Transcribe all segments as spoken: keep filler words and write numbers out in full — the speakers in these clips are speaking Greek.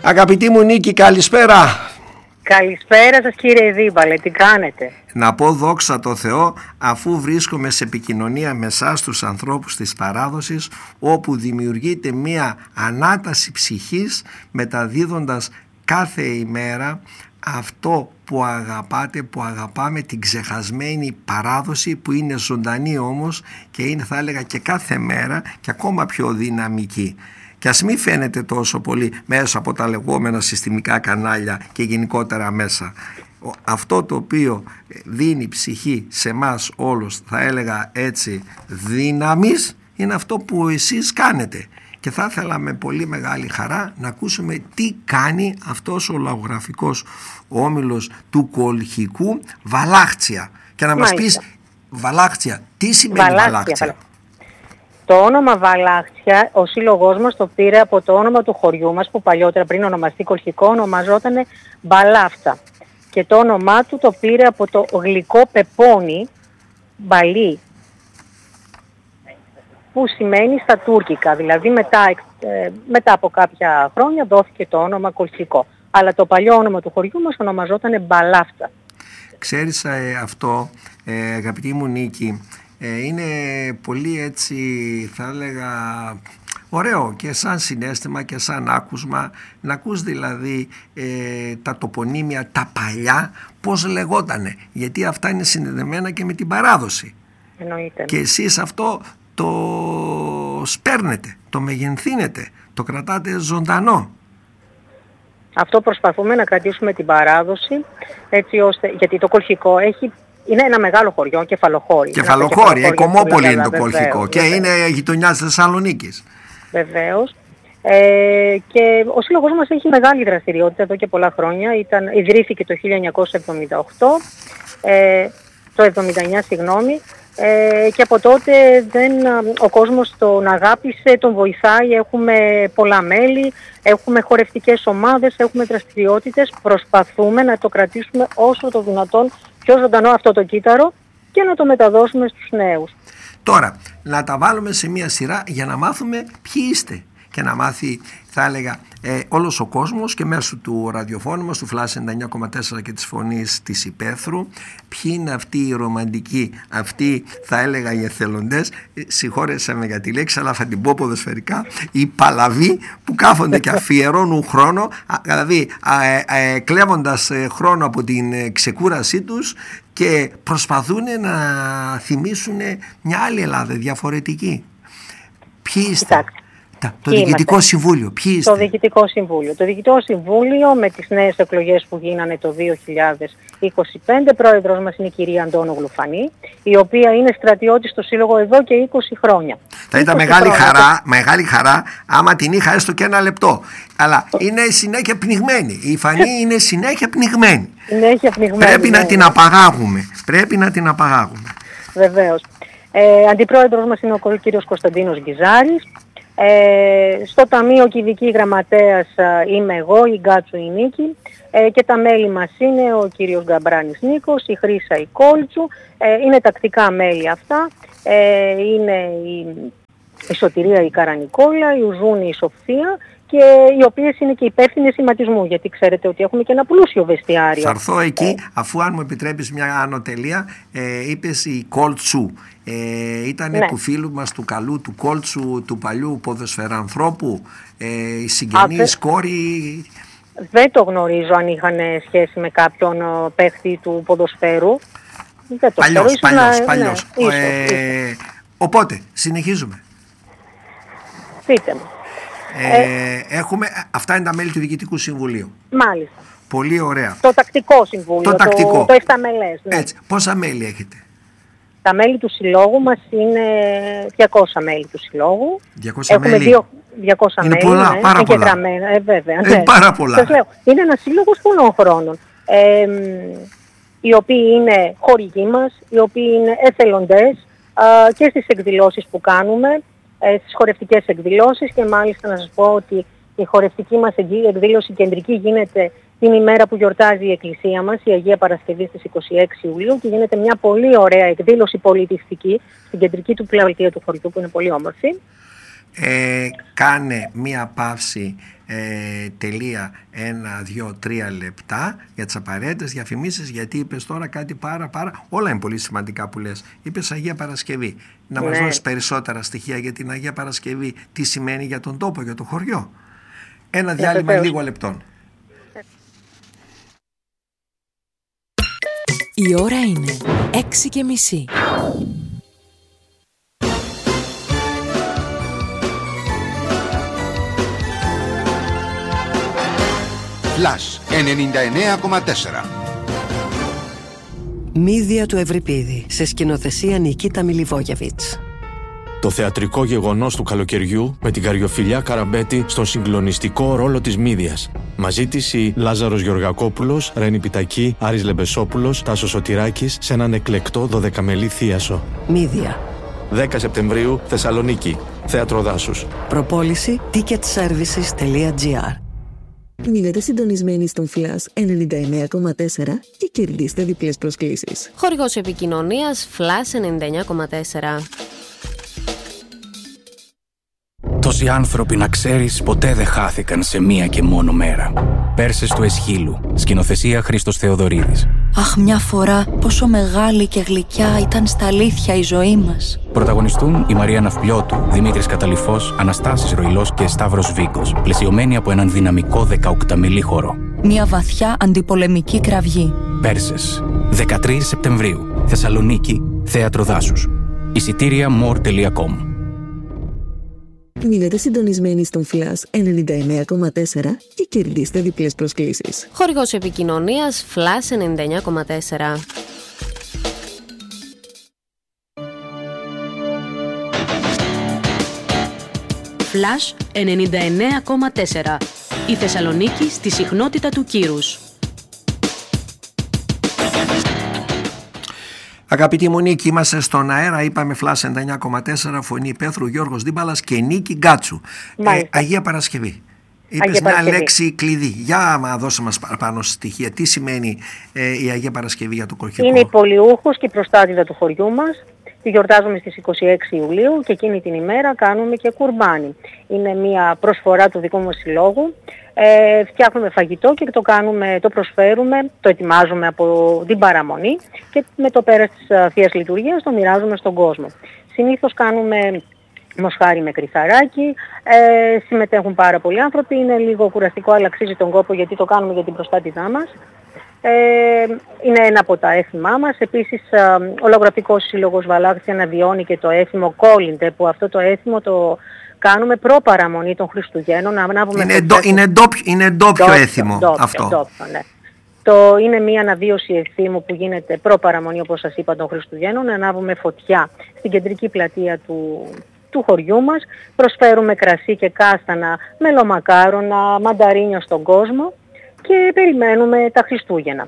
Αγαπητή μου Νίκη, καλησπέρα. Καλησπέρα σας κύριε Δίμπαλε, τι κάνετε? Να πω δόξα τω Θεώ, αφού βρίσκομαι σε επικοινωνία με εσάς τους ανθρώπους της παράδοσης, όπου δημιουργείται μία ανάταση ψυχής, μεταδίδοντας κάθε ημέρα αυτό που αγαπάτε, που αγαπάμε, την ξεχασμένη παράδοση που είναι ζωντανή όμως και είναι, θα έλεγα, και κάθε μέρα και ακόμα πιο δυναμική. Και ας μην φαίνεται τόσο πολύ μέσα από τα λεγόμενα συστημικά κανάλια και γενικότερα μέσα. Αυτό το οποίο δίνει ψυχή σε μας όλους, θα έλεγα έτσι, δύναμης, είναι αυτό που εσείς κάνετε. Και θα ήθελα με πολύ μεγάλη χαρά να ακούσουμε τι κάνει αυτός ο λαογραφικός όμιλος του Κολχικού, Βαλάχτσια. Και να μας πεις, Βαλάχτσια, τι σημαίνει Βαλάχτσια? Βαλάχτσια. Το όνομα Βαλάχτσια, ο σύλλογός μας το πήρε από το όνομα του χωριού μας, που παλιότερα πριν ονομαστεί Κολχικό ονομαζόταν Μπαλάφτσα. Και το όνομά του το πήρε από το γλυκό πεπόνι, μπαλί, που σημαίνει στα τουρκικά. Δηλαδή μετά, ε, μετά από κάποια χρόνια δόθηκε το όνομα Κολχικό. Αλλά το παλιό όνομα του χωριού μας ονομαζόταν Μπαλάφτσα. Ξέρεις ε, αυτό, ε, αγαπητή μου Νίκη, ε, είναι πολύ έτσι, θα έλεγα, ωραίο και σαν συναίσθημα και σαν άκουσμα, να ακούς δηλαδή ε, τα τοπονύμια, τα παλιά, πώς λεγότανε, γιατί αυτά είναι συνδεδεμένα και με την παράδοση. Εννοείται. Και εσείς αυτό το σπέρνετε, το μεγενθύνετε, το κρατάτε ζωντανό. Αυτό προσπαθούμε να κρατήσουμε την παράδοση, έτσι ώστε, γιατί το Κολχικό έχει, είναι ένα μεγάλο χωριό, κεφαλοχώρι. Κεφαλοχώρι, η Κομμόπολη είναι το Κολχικό και βεβαίως, είναι γειτονιά της Θεσσαλονίκης. Βεβαίως. Ε, και ο σύλλογος μας έχει μεγάλη δραστηριότητα εδώ και πολλά χρόνια. Ήταν, ιδρύθηκε το χίλια εννιακόσια εβδομήντα οκτώ, ε, το εβδομήντα εννιά συγγνώμη, ε, και από τότε δεν, ο κόσμος τον αγάπησε, τον βοηθάει, έχουμε πολλά μέλη, έχουμε χορευτικές ομάδες, έχουμε δραστηριότητες, προσπαθούμε να το κρατήσουμε όσο το δυνατόν πιο ζωντανό αυτό το κύτταρο και να το μεταδώσουμε στους νέους. Τώρα, να τα βάλουμε σε μια σειρά για να μάθουμε ποιοι είστε και να μάθει, θα έλεγα, ε, όλος ο κόσμος και μέσω του ραδιοφώνου μας, του Flash ενενήντα εννιά κόμμα τέσσερα και της φωνής της Υπαίθρου, ποιοι είναι αυτοί οι ρομαντικοί, αυτοί, θα έλεγα, οι εθελοντές, ε, συγχώρεσαι με για τη λέξη, αλλά θα την πω ποδοσφαιρικά, οι παλαβοί που κάθονται και αφιερώνουν χρόνο, δηλαδή ε, ε, κλέβοντας ε, χρόνο από την ε, ξεκούρασή τους και προσπαθούν να θυμίσουν μια άλλη Ελλάδα διαφορετική. Ποιοι είστε? Κοιτάξτε. Το Διοικητικό Συμβούλιο, ποιοι είστε? Το Διοικητικό Συμβούλιο. Το Διοικητικό Συμβούλιο με τις νέες εκλογές που γίνανε το δύο χιλιάδες είκοσι πέντε, πρόεδρος μας είναι η κυρία Αντώνου Γλουφανή, η οποία είναι στρατιώτης στο Σύλλογο εδώ και είκοσι χρόνια. Θα ήταν μεγάλη χαρά, μεγάλη χαρά άμα την είχα έστω και ένα λεπτό. Αλλά είναι συνέχεια πνιγμένη. Η Φανή είναι συνέχεια πνιγμένη. Συνέχεια πνιγμένη. Πρέπει να την απαγάγουμε. Πρέπει να την απαγάγουμε. Βεβαίως. Ε, αντιπρόεδρος μας είναι ο κύριος Κωνσταντίνος Γκιζάρης. Ε, στο Ταμείο και ειδική γραμματέας είμαι εγώ, η Γκάτσου η Νίκη, ε, και τα μέλη μας είναι ο κύριος Γκαμπράνης Νίκος, η Χρύσα η Κόλτσου, ε, είναι τακτικά μέλη αυτά, ε, είναι η, η Σωτηρία η Καρανικόλα, η Ουζούνη η Σοφία, και οι οποίες είναι και υπεύθυνες σηματισμού, γιατί ξέρετε ότι έχουμε και ένα πλούσιο βεστιάριο. Θα έρθω εκεί, ε, αφού αν μου επιτρέπεις μια ανωτελεία, ε, είπες η Κόλτσου. Ε, ήταν ναι. του φίλου μας του καλού, του Κόλτσου, του παλιού ποδοσφαιρανθρώπου, ε, η συγγενής κόρη. Δεν το γνωρίζω αν είχαν σχέση με κάποιον παίχτη του ποδοσφαίρου. Δεν το παλιός, ξέρω. παλιός, να, παλιός. Ναι, ίσως, ε, ίσως. Οπότε, συνεχίζουμε. Πείτε μου. Ε, ε, έχουμε, αυτά είναι τα μέλη του Διοικητικού Συμβουλίου. Μάλιστα. Πολύ ωραία. Το τακτικό συμβούλιο, το, τακτικό. το, το εφταμελές. Ναι. Έτσι. Πόσα μέλη έχετε? Τα μέλη του συλλόγου μας είναι διακόσια μέλη του συλλόγου. διακόσια Έχουμε μέλη. δύο, διακόσια είναι μέλη. πολλά, ναι, πάρα πολλά. Ε, βέβαια, ε, ναι. πάρα πολλά. Σας λέω, είναι ένας σύλλογος πολλών χρόνων. Ε, οι οποίοι είναι χορηγοί μας, οι οποίοι είναι εθελοντές α, και στις εκδηλώσεις που κάνουμε, ε, στις χορευτικές εκδηλώσεις, και μάλιστα να σας πω ότι η χορευτική μας εκδήλωση κεντρική γίνεται την ημέρα που γιορτάζει η Εκκλησία μας, η Αγία Παρασκευή, στις είκοσι έξι Ιουλίου, και γίνεται μια πολύ ωραία εκδήλωση πολιτιστική στην κεντρική του πλατεία του χωριού, που είναι πολύ όμορφη. Ε, κάνε μία παύση, ε, τελεία, ένα, δύο, τρία λεπτά για τις απαραίτητες διαφημίσεις, γιατί είπες τώρα κάτι πάρα πάρα, όλα είναι πολύ σημαντικά που λες. Είπες Αγία Παρασκευή. Να μας Ναι. δώσεις περισσότερα στοιχεία για την Αγία Παρασκευή, τι σημαίνει για τον τόπο, για το χωριό. Ένα διάλειμμα βεβαίως. λίγο λεπτών. Η ώρα είναι έξι και μισή. Flash ενενήντα εννέα κόμμα τέσσερα. Μύδια του Ευρυπίδη, σε σκηνοθεσία Νικίτα Μιλιβόγεβιτς. Το θεατρικό γεγονός του καλοκαιριού με την Καριοφιλιά Καραμπέτη στον συγκλονιστικό ρόλο της Μύδιας. Μαζί της η Λάζαρος Γεωργακόπουλος, Ρένη Πιτακή, Άρης Λεμπεσόπουλος, Τάσος Σωτηράκης σε έναν εκλεκτό δωδεκαμελή θίασο. Μύδια. δέκα Σεπτεμβρίου, Θεσσαλονίκη. Θέατρο Δάσους. Προπόληση ticket services τελεία τζι άρ. Μείνετε συντονισμένοι στον Flash ενενήντα εννέα κόμμα τέσσερα και κερδίστε διπλές προσκλήσεις. Χορηγός επικοινωνίας Flash ενενήντα εννέα κόμμα τέσσερα. Τόσοι άνθρωποι, να ξέρεις, ποτέ δεν χάθηκαν σε μία και μόνο μέρα. Πέρσες του Εσχύλου. Σκηνοθεσία Χρήστος Θεοδωρίδης. Αχ, μια φορά πόσο μεγάλη και γλυκιά ήταν στα αλήθεια η ζωή μας. Πρωταγωνιστούν η Μαρία Ναυπλιώτου, Δημήτρης Καταλυφός, Αναστάσης Ροϊλός και Σταύρος Βίκος, πλαισιωμένοι από έναν δυναμικό δεκαοκταμελή χώρο. Μια βαθιά αντιπολεμική κραυγή. Πέρσες, δεκατρείς Σεπτεμβρίου, Θεσσαλονίκη, Θέατρο Δάσους. Εισιτήρια more τελεία com. Μείνετε συντονισμένοι στον Flash ενενήντα εννέα κόμμα τέσσερα και κερδίστε διπλές προσκλήσεις. Χορηγός επικοινωνίας Flash ενενήντα εννέα κόμμα τέσσερα. Flash ενενήντα εννέα κόμμα τέσσερα. Η Θεσσαλονίκη στη συχνότητα του κύρους. Αγαπητοί μου Νίκη, είμαστε στον αέρα, είπαμε Flash ενενήντα εννέα κόμμα τέσσερα, φωνή Πέθρου, Γιώργος Δίμπαλας και Νίκη Γκάτσου. Ε, Αγία Παρασκευή. Είπες μια λέξη κλειδί. Για να δώσε μας παραπάνω στοιχεία. Τι σημαίνει ε, η Αγία Παρασκευή για το Κολχικό? Είναι η πολιούχος και η προστάτηδα του χωριού μας. Τη γιορτάζουμε στις είκοσι έξι Ιουλίου και εκείνη την ημέρα κάνουμε και κουρμπάνι. Είναι μια προσφορά του δικού μας συλλόγου. Ε, φτιάχνουμε φαγητό και το κάνουμε, το προσφέρουμε, το ετοιμάζουμε από την παραμονή και με το πέρας της Θείας Λειτουργίας το μοιράζουμε στον κόσμο. Συνήθως κάνουμε μοσχάρι με κρυθαράκι, ε, συμμετέχουν πάρα πολλοί άνθρωποι, είναι λίγο κουραστικό αλλά αξίζει τον κόπο γιατί το κάνουμε για την προστάτηδά μας. Ε, είναι ένα από τα έθιμά μας. Επίσης ο Λογογραφικός Σύλλογος Βαλάξια αναβιώνει και το έθιμο Κόλλιντε, που αυτό το έθιμο το κάνουμε προ-παραμονή των Χριστουγέννων. Είναι, ντο, είναι, ντόπιο, είναι ντόπιο έθιμο ντόπιο, αυτό. Ντόπιο, ναι. Το είναι μια αναβίωση εθήμου που γίνεται προ-παραμονή, όπως σας είπα, των Χριστουγέννων. Να ανάβουμε φωτιά στην κεντρική πλατεία του, του χωριού μας. Προσφέρουμε κρασί και κάστανα, μελομακάρονα, μανταρίνια στον κόσμο και περιμένουμε τα Χριστούγεννα.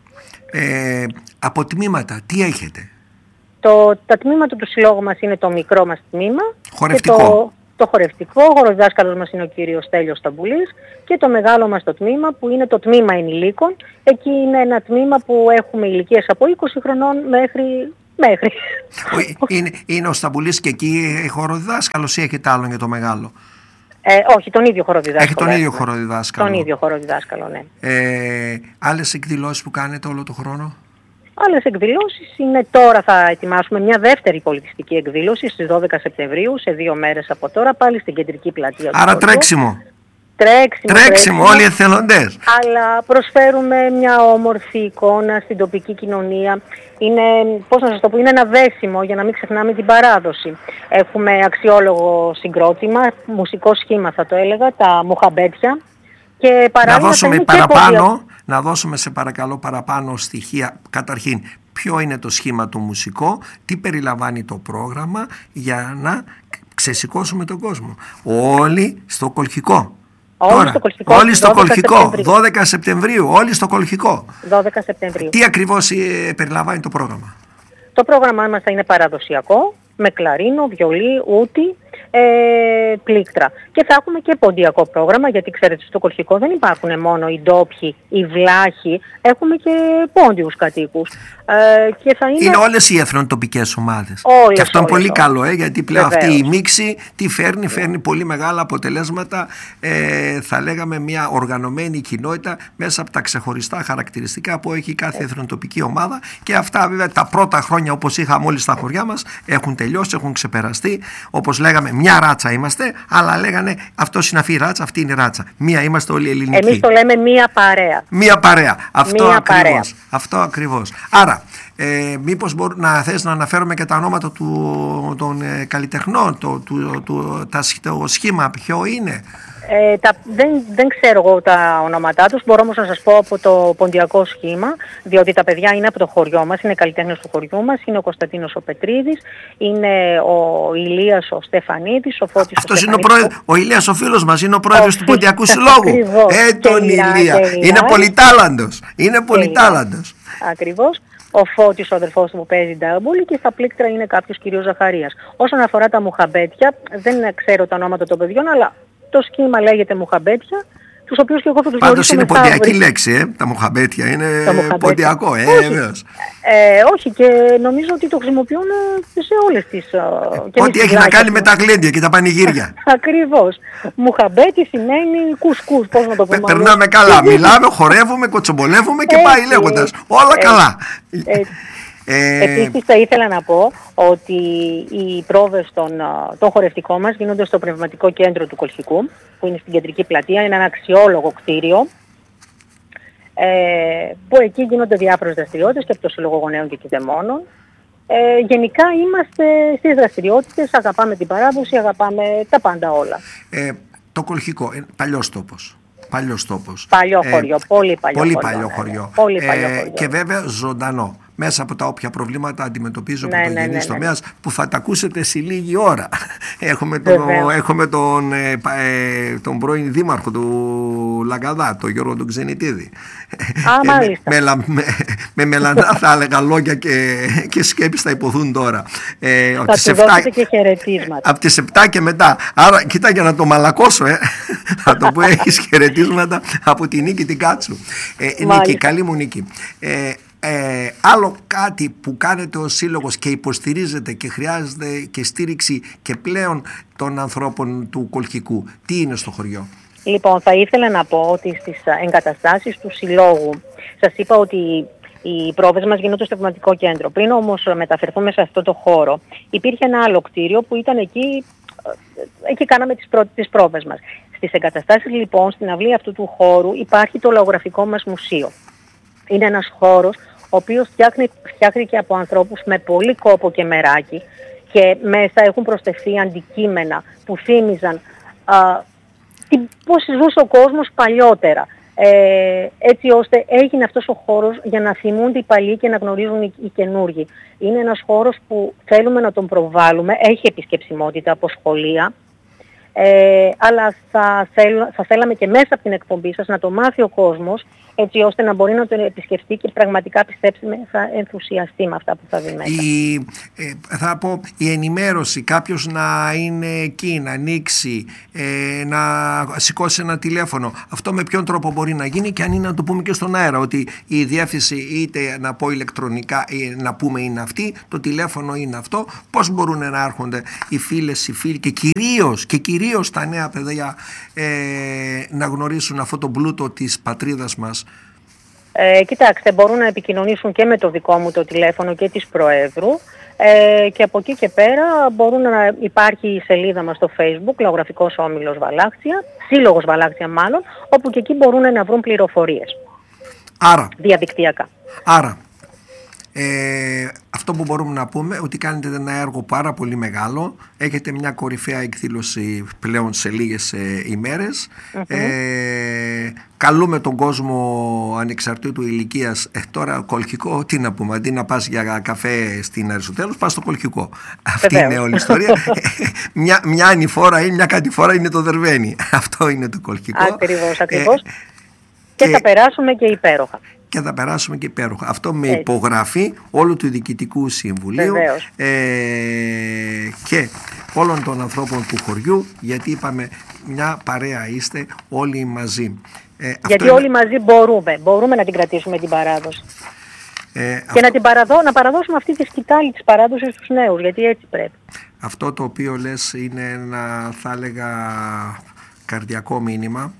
Ε, από τμήματα, τι έχετε? Το, τα τμήματα του συλλόγου μας είναι το μικρό μας τμήμα. Χορευτικό. Και το, το χορευτικό, ο χοροδιδάσκαλος μας είναι ο κύριος Στέλιος Σταμπουλής και το μεγάλο μας το τμήμα που είναι το τμήμα ενηλίκων. Εκεί είναι ένα τμήμα που έχουμε ηλικίες από είκοσι χρονών μέχρι... μέχρι. Είναι, είναι ο Σταμπουλής και εκεί χοροδιδάσκαλος ή έχετε άλλον για το μεγάλο? Ε, όχι, τον ίδιο χοροδιδάσκαλο. Έχει τον ίδιο χοροδιδάσκαλο. Τον ίδιο χοροδιδάσκαλο, ναι. Ε, άλλες εκδηλώσεις που κάνετε όλο το χρόνο? Άλλες εκδηλώσεις είναι τώρα, θα ετοιμάσουμε μια δεύτερη πολιτιστική εκδήλωση στις δώδεκα Σεπτεμβρίου, σε δύο μέρες από τώρα, πάλι στην κεντρική πλατεία. Άρα του τρέξιμο. Τρέξιμο, τρέξιμο, τρέξιμο, όλοι οι εθελοντές. Αλλά προσφέρουμε μια όμορφη εικόνα στην τοπική κοινωνία. Είναι, πώς να σας το πω, είναι ένα δέσιμο για να μην ξεχνάμε την παράδοση. Έχουμε αξιόλογο συγκρότημα, μουσικό σχήμα θα το έλεγα, τα Μουχαμπέτια. Και να δώσουμε παραπάνω, να δώσουμε σε παρακαλώ παραπάνω στοιχεία. Καταρχήν, ποιο είναι το σχήμα το μουσικό, τι περιλαμβάνει το πρόγραμμα για να ξεσηκώσουμε τον κόσμο. Όλοι στο Κολχικό. Όλοι Τώρα, στο Κολχικό, όλοι στο δώδεκα Κολχικό, Σεπτεμβρίου. δώδεκα Σεπτεμβρίου, όλοι στο Κολχικό. δώδεκα Σεπτεμβρίου. Τι ακριβώς ε, περιλαμβάνει το πρόγραμμα? Το πρόγραμμά μας θα είναι παραδοσιακό, με κλαρίνο, βιολί, ούτι. ε, πλήκτρα. Και θα έχουμε και ποντιακό πρόγραμμα, γιατί ξέρετε στο Κολχικό δεν υπάρχουν μόνο οι ντόπιοι, οι βλάχοι, έχουμε και πόντιους κατοίκους. Ε, και θα είναι... είναι όλες οι εθνοτοπικές ομάδες. Όλες, και αυτό είναι όλες, πολύ όλες. καλό, ε, γιατί πλέον Βεβαίως. αυτή η μίξη τι φέρνει, φέρνει πολύ μεγάλα αποτελέσματα, ε, θα λέγαμε μια οργανωμένη κοινότητα μέσα από τα ξεχωριστά χαρακτηριστικά που έχει κάθε εθνοτοπική ομάδα, και αυτά βέβαια τα πρώτα χρόνια όπως είχαμε όλοι στα χωριά μας έχουν τελειώσει, έχουν ξεπεραστεί. Όπως λέγαμε, μια ράτσα είμαστε, αλλά λέγανε αυτός είναι αυτή η ράτσα, αυτή είναι η ράτσα. Μία είμαστε όλοι ελληνικοί. Εμείς το λέμε μία παρέα. Μία παρέα. Αυτό μία ακριβώς. παρέα. Αυτό ακριβώς. Άρα, ε, μήπως μπορώ να θες να αναφέρουμε και τα ονόματα του, των ε, καλλιτεχνών, το, του, του, τα, το σχήμα ποιο είναι? Ε, τα, δεν, δεν ξέρω εγώ τα ονόματά τους, μπορώ όμως να σας πω από το ποντιακό σχήμα, διότι τα παιδιά είναι από το χωριό μας, είναι καλλιτέχνες του χωριού μας, είναι ο Κωνσταντίνος ο Πετρίδης, είναι ο Ηλίας ο Στεφανίδης, ο Φώτης ο Αυτός είναι ο, Στεφανίδης. πρόεδρος, ο Ηλίας ο φίλος μας, είναι ο πρόεδρος ο του Ποντιακού Συλλόγου. Ε, τον Ηλία. Είναι πολυτάλαντος. Είναι πολυτάλαντος. Ακριβώς. Ο Φώτης, ο αδερφός του που παίζει ντάμπολ, και στα πλήκτρα είναι κάποιος κυρίως Ζαχαρίας. Όσον αφορά τα μουχαμπέτια, δεν ξέρω τα ονόματα των παιδιών, αλλά το σχήμα λέγεται μουχαμπέτια, τους οποίους και εγώ θα τους Πάντως γνωρίσω είναι μεθαύριο. ποντιακή λέξη, ε, τα μουχαμπέτια είναι ποντιακό, ε, όχι. βέβαιως. Ε, όχι, και νομίζω ότι το χρησιμοποιούν σε όλες τις... Και ό,τι έχει να κάνει με τα γλέντια και τα πανηγύρια. Ακριβώς. Μουχαμπέτι σημαίνει κουσκούς, πώς να το πούμε. Περνάμε καλά, μιλάμε, χορεύουμε, κοτσομπολεύουμε και πάει λέγοντας. Όλα καλά. Ε, Επίσης θα ήθελα να πω ότι οι πρόβες των, των χορευτικών μας γίνονται στο πνευματικό κέντρο του Κολχικού, που είναι στην κεντρική πλατεία, είναι ένα αξιόλογο κτίριο, ε, που εκεί γίνονται διάφορες δραστηριότητες και από το Σύλλογο Γονέων και Κηδεμόνων. Ε, γενικά είμαστε στις δραστηριότητες, αγαπάμε την παράδοση, αγαπάμε τα πάντα όλα. Ε, το Κολχικό, ε, παλιός τόπος. Παλιός τόπος. Παλιό χωριό, ε, πολύ παλιό πολύ χωριό. Παλιό χωριό. Ναι, πολύ παλιό ε, χωριό. Και βέβαια ζωντανό. Μέσα από τα όποια προβλήματα αντιμετωπίζω ναι, από το ναι, γενής ναι, ναι, τομέας, που θα τα ακούσετε σε λίγη ώρα. έχουμε, τον, έχουμε τον, ε, τον πρώην δήμαρχο του Λαγκαδά, τον Γιώργο τον Ξενιτίδη. Α, μάλιστα. με, με, με, με μελανά θα έλεγα λόγια και, και σκέψεις θα υποθούν τώρα. Ε, θα του δώσετε και χαιρετίσματα. Από τις επτά και μετά. Άρα, κοίτα, για να το μαλακώσω, ε, θα το πω, έχεις χαιρετίσματα από τη Νίκη την Κάτσου. Ε, Νίκη, καλή μου Νίκη. Ε, Ε, άλλο κάτι που κάνετε ως σύλλογος και υποστηρίζετε και χρειάζεται και στήριξη και πλέον των ανθρώπων του Κολχικού, τι είναι στο χωριό? Λοιπόν, θα ήθελα να πω ότι στις εγκαταστάσεις του συλλόγου, σας είπα ότι οι πρόβες μας γίνονται στο πνευματικό κέντρο. Πριν όμως μεταφερθούμε σε αυτό το χώρο, υπήρχε ένα άλλο κτίριο που ήταν εκεί, εκεί κάναμε τις, πρω, τις πρόβες μας. Στις εγκαταστάσεις λοιπόν, στην αυλή αυτού του χώρου, υπάρχει το λαογραφικό μας μουσείο. Είναι ένας χώρος ο οποίος φτιάχνηκε από ανθρώπους με πολύ κόπο και μεράκι, και μέσα έχουν προσθεθεί αντικείμενα που θύμιζαν α, τι, πώς ζούσε ο κόσμος παλιότερα. Ε, έτσι ώστε έγινε αυτός ο χώρος για να θυμούνται οι παλιοί και να γνωρίζουν οι, οι καινούργοι. Είναι ένας χώρος που θέλουμε να τον προβάλλουμε, έχει επισκεψιμότητα από σχολεία, ε, αλλά θα, θέλ, θα θέλαμε και μέσα από την εκπομπή σας να το μάθει ο κόσμος, έτσι ώστε να μπορεί να τον επισκεφτεί και πραγματικά, πιστέψτε με, θα ενθουσιαστεί με αυτά που θα δει μέσα. Η, ε, θα πω, η ενημέρωση, κάποιος να είναι εκεί, να ανοίξει, ε, να σηκώσει ένα τηλέφωνο, αυτό με ποιον τρόπο μπορεί να γίνει, και αν είναι να το πούμε και στον αέρα, ότι η διεύθυνση, είτε να πω ηλεκτρονικά ή να πούμε είναι αυτή, το τηλέφωνο είναι αυτό, πώς μπορούν να έρχονται οι φίλες, οι φίλοι, και κυρίως, και κυρίως τα νέα παιδιά ε, να γνωρίσουν αυτό το πλούτο της πατρίδας μας? Ε, κοιτάξτε, μπορούν να επικοινωνήσουν και με το δικό μου το τηλέφωνο και της Προέδρου, ε, και από εκεί και πέρα μπορούν να υπάρχει η σελίδα μας στο Facebook, Λαογραφικός Όμιλος Βαλάχτια, Σύλλογος Βαλάχτια μάλλον, όπου και εκεί μπορούν να βρουν πληροφορίες. Άρα, διαδικτυακά. Άρα, Ε, αυτό που μπορούμε να πούμε, ότι κάνετε ένα έργο πάρα πολύ μεγάλο, έχετε μια κορυφαία εκδήλωση πλέον σε λίγες ε, ημέρες. Mm-hmm. ε, καλούμε τον κόσμο ανεξαρτήτου ηλικίας. ε, τώρα Κολχικό, τι να πούμε, αντί να πας για καφέ στην Αριστοτέλους, πας στο Κολχικό. Αυτή Βεβαίως. Είναι όλη η ιστορία. μια, μια ανηφόρα ή μια κατηφόρα είναι το Δερβένι. Αυτό είναι το Κολχικό. Ακριβώς, ακριβώς. Ε, και, και θα περάσουμε και υπέροχα. και θα περάσουμε και υπέροχα. Αυτό με Έτσι. υπογραφή όλου του Διοικητικού Συμβουλίου ε, και όλων των ανθρώπων του χωριού, γιατί είπαμε μια παρέα είστε όλοι μαζί. Ε, γιατί είναι... όλοι μαζί μπορούμε, μπορούμε να την κρατήσουμε την παράδοση. Ε, και αυτό... να, την παραδώ, να παραδώσουμε αυτή τη σκητάλη της παράδοσης στους νέους, γιατί έτσι πρέπει. Αυτό το οποίο λες είναι ένα, θα έλεγα, καρδιακό μήνυμα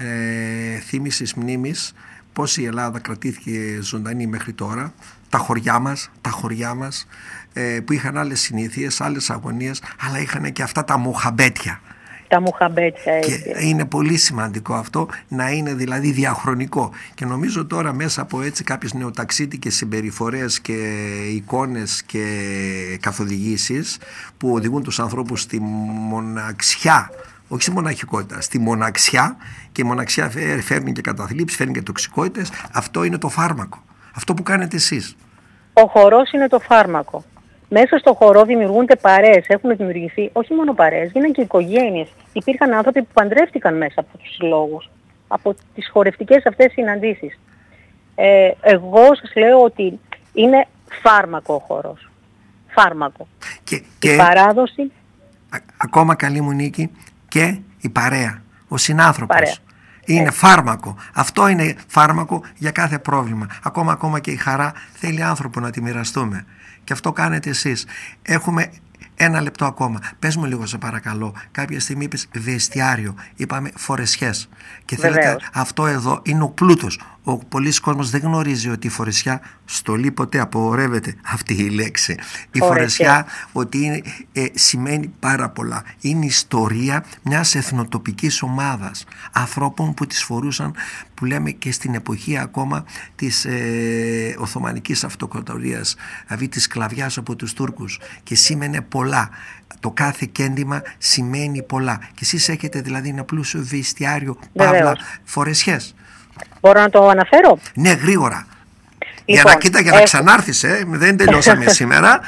ε, θύμησης μνήμης πώς η Ελλάδα κρατήθηκε ζωντανή μέχρι τώρα, τα χωριά μας, τα χωριά μας ε, που είχαν άλλες συνήθειες, άλλες αγωνίες, αλλά είχαν και αυτά τα μοχαμπέτια. Τα μοχαμπέτια, έτσι. Και είναι πολύ σημαντικό αυτό, να είναι δηλαδή διαχρονικό. Και νομίζω τώρα μέσα από έτσι κάποιες νεοταξίτικες συμπεριφορές και εικόνες και καθοδηγήσεις που οδηγούν τους ανθρώπους στη μοναξιά, όχι στη μοναχικότητα, στη μοναξιά, και η μοναξιά φέρνει και καταθλίψεις, φέρνει και τοξικότητες. Αυτό είναι το φάρμακο. Αυτό που κάνετε εσείς. Ο χορός είναι το φάρμακο. Μέσα στο χορό δημιουργούνται παρέες, έχουν δημιουργηθεί όχι μόνο παρέες, γίνανε και οικογένειες. Υπήρχαν άνθρωποι που παντρεύτηκαν μέσα από τους συλλόγους, από τις χορευτικές αυτές συναντήσεις. Ε, εγώ σας λέω ότι είναι φάρμακο ο χορός. Φάρμακο. Και, και... Η παράδοση... Α, ακόμα καλή μου Νίκη, και η παρέα, ο συνάνθρωπος. Παρέα. Είναι φάρμακο. Αυτό είναι φάρμακο για κάθε πρόβλημα. Ακόμα, ακόμα και η χαρά θέλει άνθρωπο να τη μοιραστούμε. Και αυτό κάνετε εσείς. Έχουμε ένα λεπτό ακόμα. Πες μου λίγο σε παρακαλώ. Κάποια στιγμή είπες βεστιάριο. Είπαμε φορεσιές. Και θέλετε, Βεβαίως. αυτό εδώ είναι ο πλούτος. Ο πολλής κόσμος δεν γνωρίζει ότι η φορεσιά, στολή ποτέ απογορεύεται αυτή η λέξη. Η φορεσιά ότι είναι, ε, σημαίνει πάρα πολλά. Είναι ιστορία μιας εθνοτοπικής ομάδας ανθρώπων που τις φορούσαν, που λέμε και στην εποχή ακόμα της ε, Οθωμανικής Αυτοκρατορίας, δηλαδή της σκλαβιάς από τους Τούρκους, και σήμαινε πολλά. Το κάθε κέντημα σημαίνει πολλά. Και εσείς έχετε δηλαδή ένα πλούσιο βεστιάριο, παύλα, φορεσιές. Μπορώ να το αναφέρω? Ναι, γρήγορα. Λοιπόν, για να κοίτα, για να έχω... ξανάρθεις, ε, δεν τελειώσαμε σήμερα.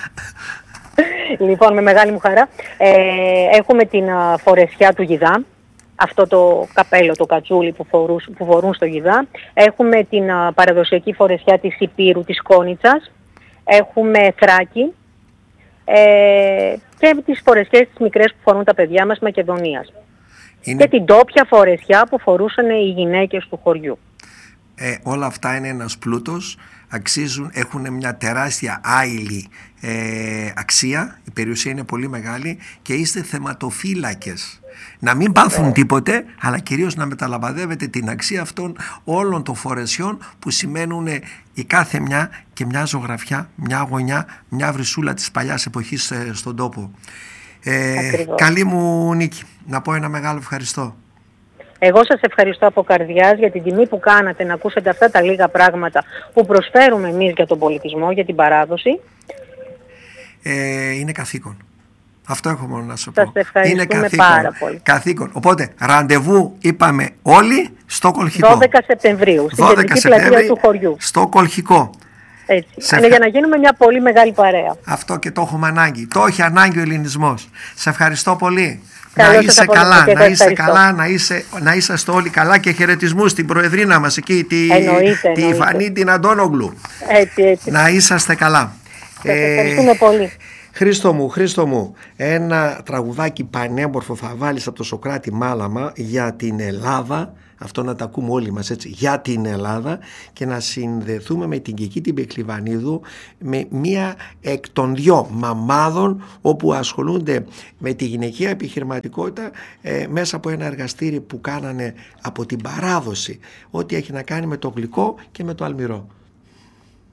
Λοιπόν, με μεγάλη μου χαρά. Ε, έχουμε την α, φορεσιά του Γιδά, αυτό το καπέλο, το κατσούλι που, φορούς, που φορούν στο Γιδά. Έχουμε την α, παραδοσιακή φορεσιά της Υπήρου, της Κόνιτσας. Έχουμε Θράκη. Ε, και τις φορεσιές τις μικρές που φορούν τα παιδιά μας Μακεδονίας. Είναι... Και την τόπια φορεσιά που φορούσαν οι γυναίκες του χωριού. Ε, όλα αυτά είναι ένας πλούτος, αξίζουν, έχουν μια τεράστια άειλη ε, αξία, η περιουσία είναι πολύ μεγάλη και είστε θεματοφύλακες. Να μην πάθουν τίποτε, αλλά κυρίως να μεταλαμπαδεύετε την αξία αυτών όλων των φορεσιών που σημαίνουν η κάθε μια και μια ζωγραφιά, μια γωνιά, μια βρυσούλα της παλιάς εποχής ε, στον τόπο. Ε, καλή μου Νίκη, να πω ένα μεγάλο ευχαριστώ. Εγώ σας ευχαριστώ από καρδιάς για την τιμή που κάνατε να ακούσετε αυτά τα λίγα πράγματα που προσφέρουμε εμείς για τον πολιτισμό, για την παράδοση. Ε, είναι καθήκον. Αυτό έχω μόνο να σου σας πω. Ευχαριστούμε είναι καθήκον. πάρα πολύ. Καθήκον. Οπότε ραντεβού είπαμε όλοι στο Κολχικό. δώδεκα Σεπτεμβρίου, στην κεντρική πλατεία του χωριού. Στο Κολχικό. Έτσι. Σε είναι για να γίνουμε μια πολύ μεγάλη παρέα. Αυτό και το έχουμε ανάγκη. Το έχει ανάγκη ο ελληνισμός. Σε ευχαριστώ πολύ. Καλώς να είσαι καλά, να είσαι ευχαριστώ. καλά, να, είσαι, να είσαστε όλοι καλά, και χαιρετισμούς στην Προεδρίνα μας εκεί, τη, εννοείται, τη εννοείται. Φανή την Αντώνογλου. Έτσι, έτσι. Να είσαστε καλά. Σας ευχαριστούμε ε, πολύ. Χρήστο μου, Χρήστο μου, ένα τραγουδάκι πανέμορφο θα βάλεις από το Σωκράτη Μάλαμα για την Ελλάδα. Αυτό να τα ακούμε όλοι μας, έτσι, για την Ελλάδα, και να συνδεθούμε με την Κική την Πεκλιβανίδου, με μία εκ των δυο μαμάδων όπου ασχολούνται με τη γυναικεία επιχειρηματικότητα ε, μέσα από ένα εργαστήρι που κάνανε από την παράδοση, ό,τι έχει να κάνει με το γλυκό και με το αλμυρό.